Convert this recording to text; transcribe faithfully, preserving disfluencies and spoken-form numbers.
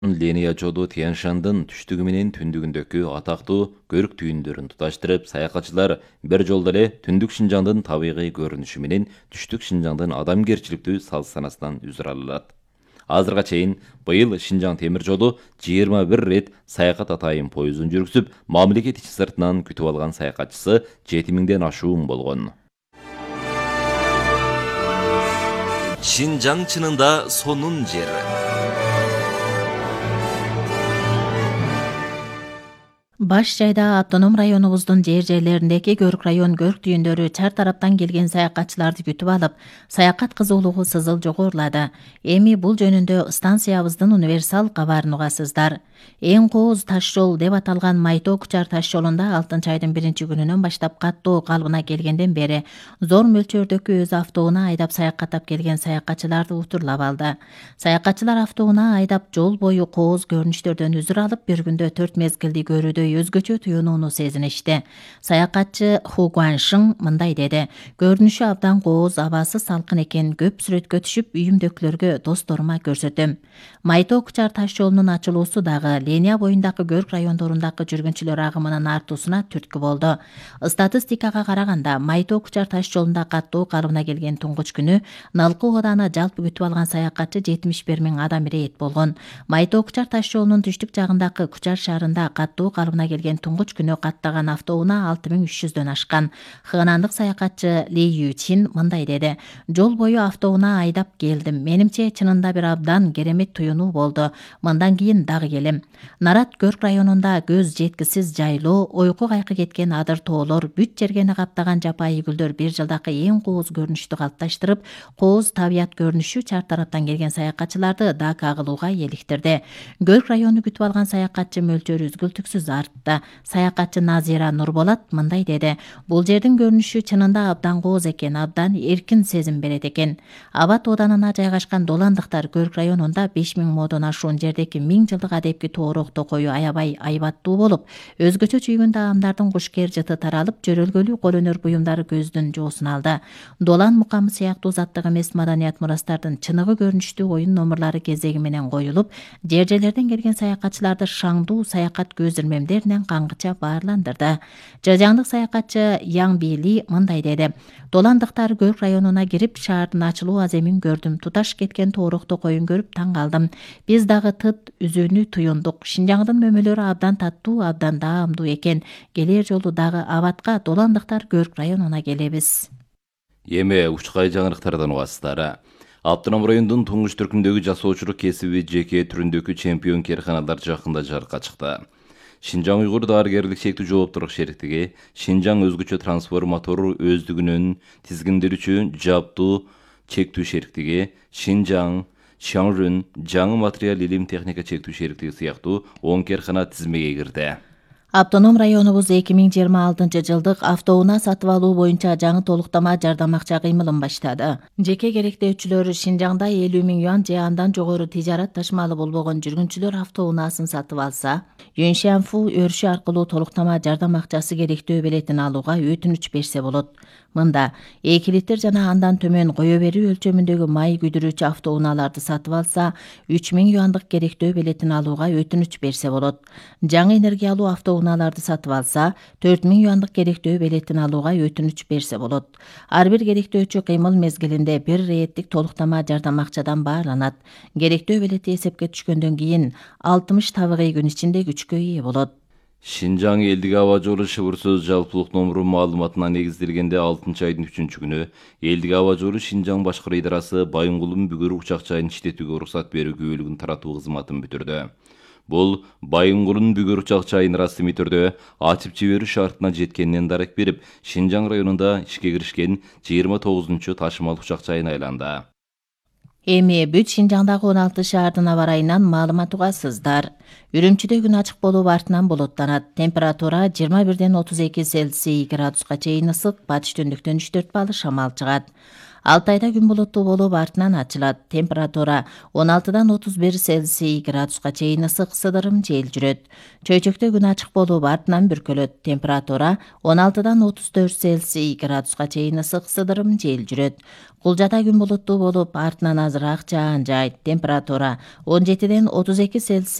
Ления Жоду Тянь-Шандын түштүгү менен түндүгүндөгү атактуу көрүк түйүндөрүн туташтырып, саякатчылар бир жолдо эле түндүк Шинжаңдын табигый көрүнүшү менен түштүк Шинжаңдын адамгерчиликтүү салт-санасынан үзүр ала алат. Азырга чейин быйыл Шинжаң темир жолу жыйырма бир рет саякат атайын поездун жүргүзүп, мамлекет ичи сыртынан күтүп алган саякатчысы жети миңден ашуун болгон. Шинжаң чынында сонун жер. Баш жайда автоном районубуздун жер жерлериндеги көрүк район көрүк түйүндөрү чар тараптан келген саякатчыларды күтүп алып, саякат кызуулугу сызыл жогорулады. Эми бул жөнүндө станциябыздын универсал кабарын угасыздар. Эң кооз таш жол деп аталган Майтоо-Кучар таш жолунда алтынчы айдын биринчи күнүнөн баштап каттоо калыбына келгенден бери зор мөлчөрдөгү өз автоуна айдап саякаттап келген саякатчыларды утурлап алды. Саякатчылар автоуна айдап жол бою кооз көрүнүштөрдөн үзүр алып, бир күндө төрт мезгилди көрүүдөй өзгөчө туюнууну сезиништи. Саякатчы Ху Гуаншың мындай деди: "Көрүнүшү абдан кооз, абасы салкын экен. Көп сүрөткө түшүп, үйүмдөгүлөргө, досторума көрсөтөм." Майтоо-Кучар таш жолунун ачылуусу дагы Ления боюндагы көрүк райондорундагы жүргүнчүлөр агымынын артуусуна түрткү болду. Статистикага караганда, Майтоо-Кучар таш жолунда каттоо калыбына келген туңгуч күнү Налкы ооданы жалпы күтүп алган саякатчы жетимиш бир миң адам ирээт болгон. Майтоо-Кучар таш жолунун түштүк жагындагы Кучар шаарында каттоо калыбына келген туңгуч күнү каттаган автоунаа алты миң үч жүздөн ашкан. Хынандык саякатчы Ли Ючин мындай деди: "Жол бою автоунаа айдап келдим. Менимче чынында бир абдан керемет туюнуу болду. Мындан кийин дагы келем." Нарат көрүк районунда көз жеткисиз жайлоо, ойку кайкы кеткен адыр тоолор, бүт жергени каптаган жапайы гүлдөр бир жылдакы эң кооз көрүнүштү калыпташтырып, кооз табият көрүнүшү чар тараптан келген саякатчыларды Дака кылууга эликтирди. Көрүк району күтүп алган саякатчы мөлчөрү үзгүлтүксүз артты. Саякатчы Назира Нурболат мындай деди: "Бул жердин көрүнүшү чынында абдан кооз экен, абдан эркин сезим берет экен." Абат оданына жайгашкан Доландыктар көрүк районунда беш миң модон ашуун жердеги миң жылдык адепки тоорок токою аябай айбаттуу болуп, өзгөчө чүйгүн таамдардын кушкер жыты таралып, жөрөлгөлүү кол өнөр буюмдары көздүн жоосун алды. Долан мукамы сыяктуу заттык эмес маданият мурастардын чыныгы көрүнүштүү оюн номурлары кезеги менен коюлуп, жер жерлерден келген саякатчыларды шаңдуу саякат көз ирмемдеринен каңгыча баарландырды. Жажаңдык саякатчы Яң Били мындай деди: "Доландыктар көрүк районуна кирип, шаардын ачылуу аземин көрдүм. Туташ кеткен тоорок токоюн көрүп таң калдым. Биз дагы тыт үзүүнү туюндук. Шинжаңдын мөмөлөрү абдан таттуу, абдан даамдуу экен. Келер жолу дагы Абатка, Доландыктар көрүк районуна келебиз." Эми учкай жаңырыктардан угасыздар. Автоном райондун туңгуч түркүмдөгү жасоочулук кесиби жеке түрүндөгү чемпион керканалар жакында жарыкка чыкты. Шинжаң уйгур дарыгерлик шектүү жооптуулук шериктиги Шинжаң өзгөчө трансформатор өздүгүнүн тизгиндирүүчү жаптуу чектүү шериктиги Шинжаң, Шаңрүн, жаңы материал илим техника чектүү шериктиги сыяктуу он керкана тизмеге кирди. Автоном районубуз эки миң жыйырма алтынчы жылдык автоунаа сатып алуу боюнча жаңы толуктама жардам акча кыймылын баштады. Жеке керектөөчүлөр Шинжаңда элүү миң юан же андан жогору тижарат ташмалы болбогон жүргүнчүлөр автоунаасын сатып алса, Юншанфу өрүшү аркылуу толуктама жардам акчасы керектөө билетин алууга өтүнүч берсе болот. Мында эки литр жана андан төмөн кое берүү өлчөмүндөгү май күйдүрүүчү автоунааларды сатып алса, үч миң юандык керектөө билетин алууга өтүнүч берсе болот. Жаңы энергиялуу автоунааларды сатып алса, төрт миң юандык керектөө билетин алууга өтүнүч берсе болот. Ар бир керектөөчү кыймыл мезгилинде бир реттик толуктама жардам акчадан баарланат. Керектөө билети эсепке түшкөндөн кийин алтымыш табигый күн ичинде күчкө ээ болот. Шинжаң элдик аба жолу шыбыр-сөз жалпылык номуру маалыматына негизделгенде алтынчы айдын үчүнчү күнү элдик аба жолу Шинжаң башкаруу идарасы Байынгулун бүгүр учак жайын иштетүүгө уруксат берүү күбөлүгүн таратуу кызматын бүтүрдү. Бул Байынгулун бүгүр учак жайын расмий түрдө ачып жиберүү шартына жеткенинен дарек берип, Шинжаң районунда ишке киришкен жыйырма тогузунчу ташымал учак жайына айланды. Эми бүт Шинжаңдагы он алты шаардын аба ырайынан маалымат угасыздар. Үрүмчүдө күн ачык болуп артынан булуттанат. Температура жыйырма бирден отуз эки Цельсий градуска чейин ысык, батыш түндүктөн үч төрт балл шамал чыгат. Алтайда күн булуттуу болуп артынан ачылат. Температура он алтыдан отуз бир Цельсий градуска чейин ысык сыдырым жел жүрөт. Чөйчөктө күн ачык болуп артынан бүркөлөт. Температура он алтыдан отуз төрт Цельсий градуска чейин ысык сыдырым жел жүрөт. Кулжада күн булуттуу болуп артынан азыраак жаан жаайт. Температура он жетиден отуз эки Цельсий